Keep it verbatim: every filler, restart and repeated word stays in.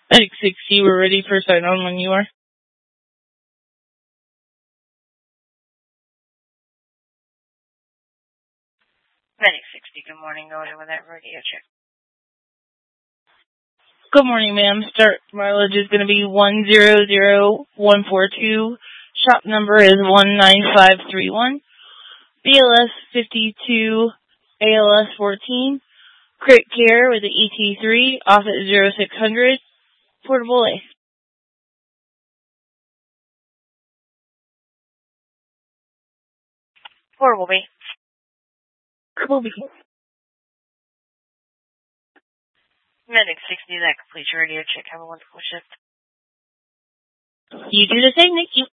Medic sixty, we're ready for sign on when you are. Medic sixty, good morning. Go ahead with that radio check. Good morning, ma'am. Start mileage is going to be one zero zero one four two. Shop number is one nine five three one. B L S fifty-two, A L S fourteen. Crit Care with the E T three, off at zero six hundred. Portable A. Portable B. Portable B. Medic sixty, that completes your radio check. Have a wonderful shift. You do the same, thank you.